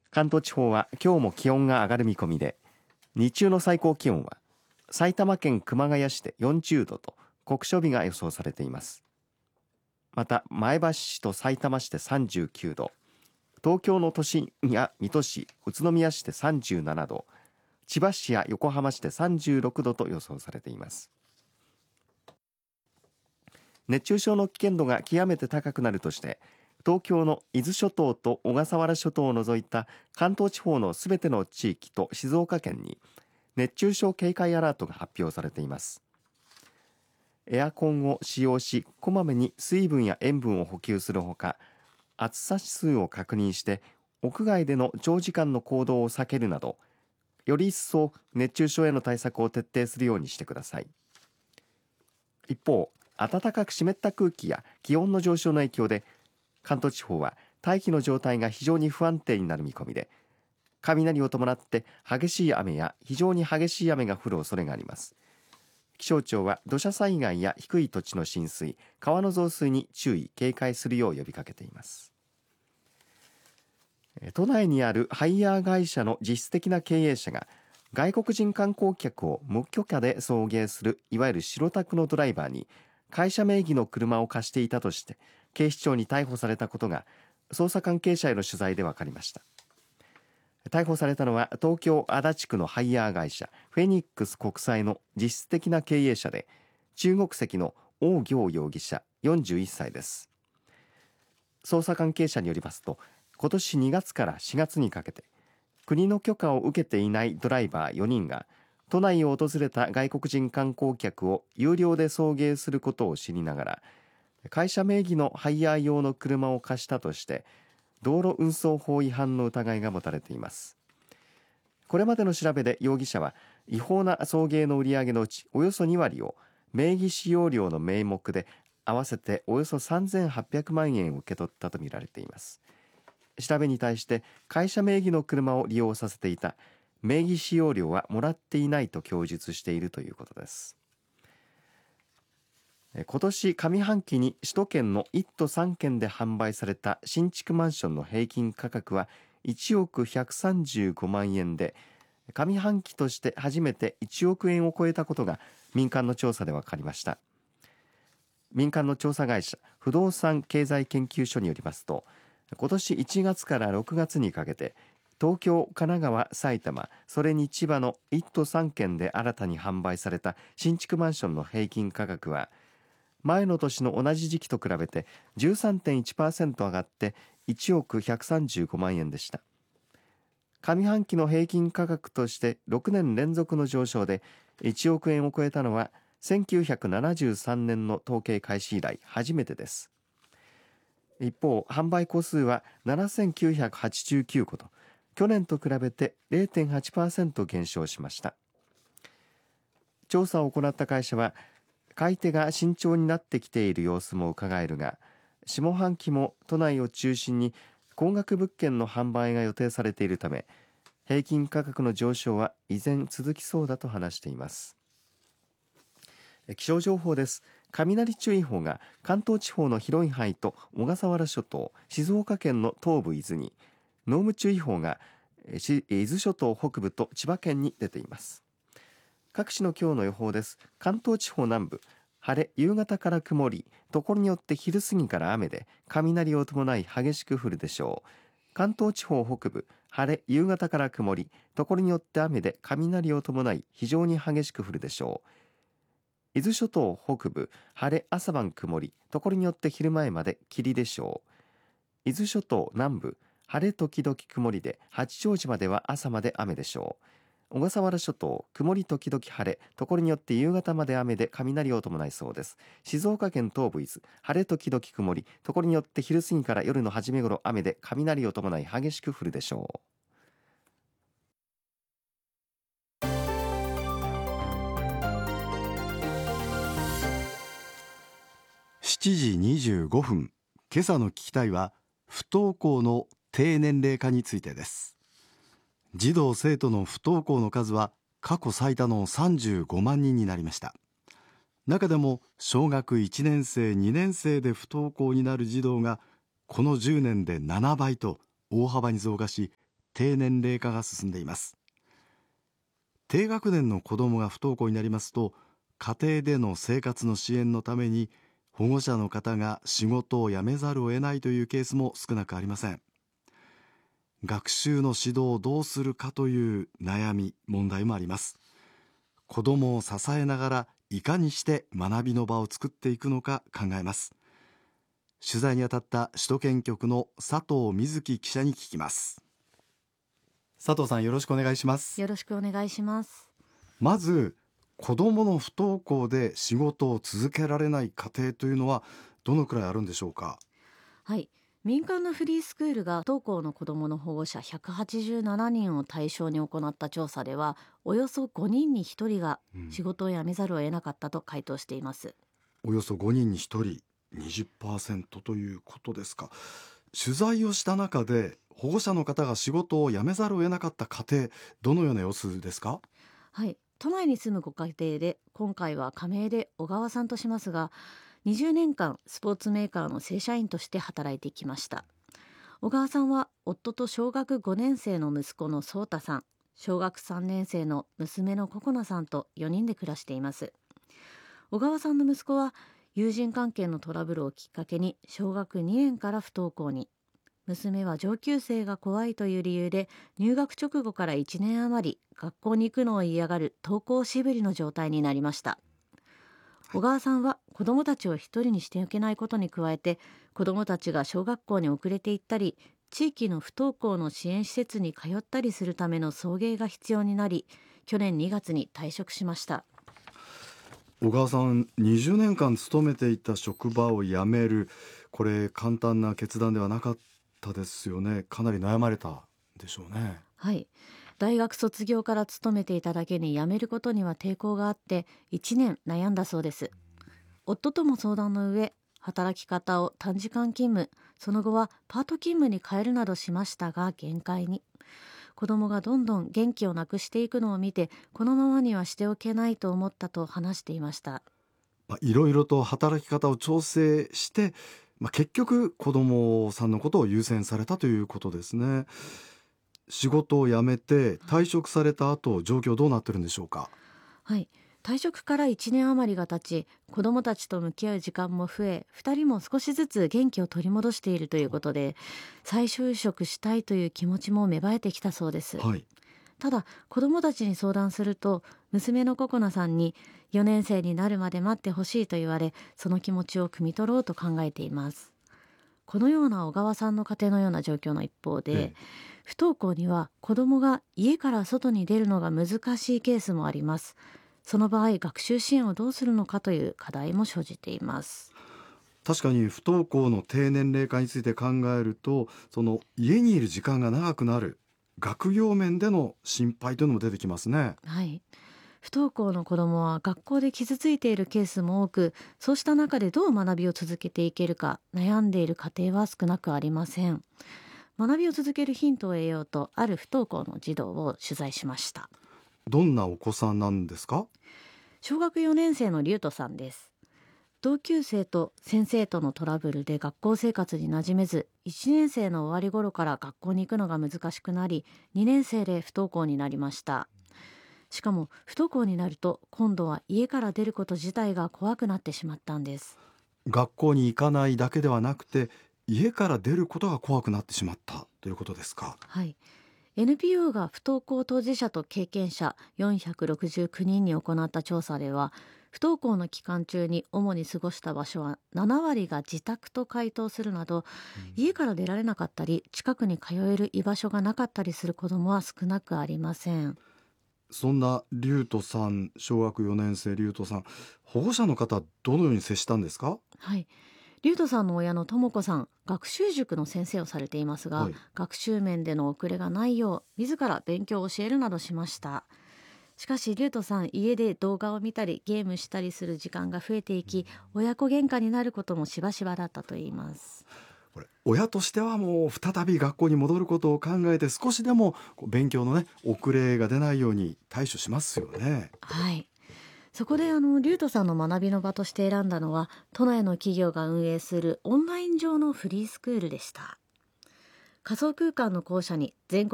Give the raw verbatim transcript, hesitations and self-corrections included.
関東地方は今日も気温が上がる見込みで、日中の最高気温は埼玉県熊谷市でよんじゅうどと酷暑日が予想されています。また前橋市とさいたま市でさんじゅうきゅうど、東京の都心や水戸市、宇都宮市でさんじゅうななど、千葉市や横浜市でさんじゅうろくどと予想されています。熱中症の危険度が極めて高くなるとして、東京の伊豆諸島と小笠原諸島を除いた関東地方のすべての地域と静岡県に熱中症警戒アラートが発表されています。エアコンを使用し、こまめに水分や塩分を補給するほか、暑さ指数を確認して屋外での長時間の行動を避けるなど、より一層熱中症への対策を徹底するようにしてください。一方、暖かく湿った空気や気温の上昇の影響で、関東地方は大気の状態が非常に不安定になる見込みで、雷を伴って激しい雨や非常に激しい雨が降る恐れがあります。気象庁は土砂災害や低い土地の浸水、川の増水に注意警戒するよう呼びかけています。都内にあるハイヤー会社の実質的な経営者が外国人観光客を無許可で送迎するいわゆる白タクのドライバーに会社名義の車を貸していたとして警視庁に逮捕されたことが捜査関係者への取材で分かりました。逮捕されたのは東京足立区のハイヤー会社フェニックス国際の実質的な経営者で、中国籍の王行容疑者よんじゅういっさいです。捜査関係者によりますと、今年にがつからしがつにかけて国の許可を受けていないドライバーよにんが都内を訪れた外国人観光客を有料で送迎することを知りながら、会社名義のハイヤー用の車を貸したとして道路運送法違反の疑いが持たれています。これまでの調べで容疑者は違法な送迎の売上のうちおよそにわりを名義使用料の名目で合わせておよそさんぜんはっぴゃくまんえんを受け取ったとみられています。調べに対して会社名義の車を利用させていた、名義使用料はもらっていないと供述しているということです。今年上半期に首都圏のいっ都さんけんで販売された新築マンションの平均価格はいちおくひゃくさんじゅうごまんえんで、上半期として初めていちおくえんを超えたことが民間の調査で分かりました。民間の調査会社不動産経済研究所によりますと、今年いちがつからろくがつにかけて東京、神奈川、埼玉、それに千葉のいっ都さんけんで新たに販売された新築マンションの平均価格は前の年の同じ時期と比べて じゅうさんてんいちパーセント 上がっていちおくひゃくさんじゅうごまんえんでした。上半期の平均価格としてろくねん連続の上昇でいちおくえんを超えたのはせんきゅうひゃくななじゅうさんねんの統計開始以来初めてです。一方、販売戸数はななせんきゅうひゃくはちじゅうきゅうこと、去年と比べて れいてんはちパーセント 減少しました。調査を行った会社は、買い手が慎重になってきている様子も伺えるが、下半期も都内を中心に高額物件の販売が予定されているため、平均価格の上昇は依然続きそうだと話しています。気象情報です。雷注意報が関東地方の広い範囲と小笠原諸島、静岡県の東部伊豆に、濃霧注意報が伊豆諸島北部と千葉県に出ています。各地の今日の予報です。関東地方南部、晴れ、夕方から曇り、ところによって昼過ぎから雨で雷を伴い激しく降るでしょう。関東地方北部、晴れ、夕方から曇り、ところによって雨で雷を伴い非常に激しく降るでしょう。伊豆諸島北部、晴れ、朝晩曇り、ところによって昼前まで霧でしょう。伊豆諸島南部、晴れ時々曇りで八丈島では朝まで雨でしょう。小笠原諸島、曇り時々晴れ、ところによって夕方まで雨で雷を伴いそうです。静岡県東部伊豆、晴れ時々曇り、ところによって昼過ぎから夜の初め頃雨で雷を伴い激しく降るでしょう。 しちじにじゅうごふん、今朝の聞きたいは不登校の低年齢化についてです。児童生徒の不登校の数は過去最多のさんじゅうごまんにんになりました。中でも小学いちねんせいにねんせいで不登校になる児童がこのじゅうねんでななばいと大幅に増加し、 低年齢化が進んでいます。低学年の子どもが不登校になりますと、家庭での生活の支援のために保護者の方が仕事を辞めざるを得ないというケースも少なくありません。学習の指導をどうするかという悩み、問題もあります。子どもを支えながらいかにして学びの場を作っていくのか考えます。取材に当たった首都圏局の佐藤瑞希記者に聞きます。佐藤さん、よろしくお願いします。 よろしくお願いします。 まず、子どもの不登校で仕事を続けられない家庭というのはどのくらいあるんでしょうか。 はい、民間のフリースクールが不登校の子どもの保護者ひゃくはちじゅうななにんを対象に行った調査では、およそごにんにひとりが仕事を辞めざるを得なかったと回答しています、 うん、およそごにんにひとり、にじゅっパーセント ということですか。取材をした中で保護者の方が仕事を辞めざるを得なかった家庭、どのような様子ですか。 はい、都内に住むご家庭で、今回は仮名で小川さんとしますが、にじゅうねんかんスポーツメーカーの正社員として働いてきました。小川さんは夫と小学ごねん生の息子の颯太さん、小学さんねん生の娘のココナさんとよにんで暮らしています。小川さんの息子は友人関係のトラブルをきっかけに小学にねんから不登校に、娘は上級生が怖いという理由で入学直後からいちねん余り学校に行くのを嫌がる登校しぶりの状態になりました。小川さんは子どもたちを一人にしておけないことに加えて、子どもたちが小学校に遅れて行ったり、地域の不登校の支援施設に通ったりするための送迎が必要になり、去年にがつに退職しました。 小川さん、にじゅうねんかん勤めていた職場を辞める、これ簡単な決断ではなかったですよね。かなり悩まれたでしょうね。 はい、大学卒業から勤めていただけに辞めることには抵抗があっていちねん悩んだそうです。夫とも相談の上、働き方を短時間勤務、その後はパート勤務に変えるなどしましたが限界に。子供がどんどん元気をなくしていくのを見て、このままにはしておけないと思ったと話していました。 まあ、いろいろと働き方を調整して、まあ、結局子供さんのことを優先されたということですね。仕事を辞めて退職された後、状況どうなってるんでしょうか。 はい、退職からいちねん余りが経ち、子どもたちと向き合う時間も増え、ふたりも少しずつ元気を取り戻しているということで、再就職したいという気持ちも芽生えてきたそうです、 はい、 ただ子どもたちに相談すると、娘のココナさんによねん生になるまで待ってほしいと言われ、その気持ちを汲み取ろうと考えています。このような小川さんの家庭のような状況の一方で、 ええ、 不登校には子どもが家から外に出るのが難しいケースもあります。その場合、学習支援をどうするのかという課題も生じています。 確かに不登校の低年齢化について考えると、その家にいる時間が長くなる学業面での心配というのも出てきますね。 はい、不登校の子どもは学校で傷ついているケースも多く、そうした中でどう学びを続けていけるか悩んでいる家庭は少なくありません。学びを続けるヒントを得ようと、ある不登校の児童を取材しました。 どんなお子さんなんですか。 小学よねん生のリュウトさんです。同級生と先生とのトラブルで学校生活に馴染めず、いちねん生の終わり頃から学校に行くのが難しくなり、にねん生で不登校になりました。しかも不登校になると、今度は家から出ること自体が怖くなってしまったんです。 学校に行かないだけではなくて、家から出ることが怖くなってしまったということですか。 はい、エヌピーオー が不登校当事者と経験者よんひゃくろくじゅうきゅうにんに行った調査では、不登校の期間中に主に過ごした場所はななわりが自宅と回答するなど、うん、家から出られなかったり、近くに通える居場所がなかったりする子どもは少なくありません。 そんなリュウトさん、小学よねん生リュウトさん、保護者の方どのように接したんですか。 はい、リュウトさんの親のとも子さん、学習塾の先生をされていますが、はい、学習面での遅れがないよう自ら勉強を教えるなどしました。しかしリュウトさん、家で動画を見たりゲームしたりする時間が増えていき、親子喧嘩になることもしばしばだったといいます。 これ親としてはもう再び学校に戻ることを考えて、少しでも勉強のね遅れが出ないように対処しますよね。 はい、そこであのリュウトさんの学びの場として選んだのは、都内の企業が運営するオンライン上のフリースクールでした。仮想空間の校舎に全国